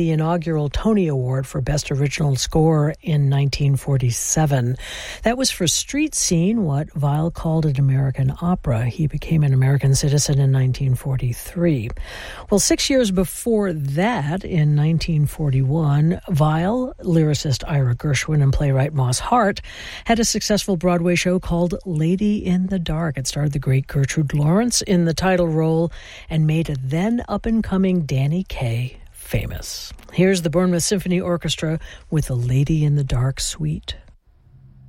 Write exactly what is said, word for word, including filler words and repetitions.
the inaugural Tony Award for Best Original Score in nineteen forty-seven. That was for Street Scene, what Weill called an American opera. He became an American citizen in nineteen forty-three. Well, six years before that, in nineteen forty-one, Weill, lyricist Ira Gershwin, and playwright Moss Hart had a successful Broadway show called Lady in the Dark. It starred the great Gertrude Lawrence in the title role and made a then up-and-coming Danny Kaye famous. Here's the Bournemouth Symphony Orchestra with the Lady in the Dark Suite.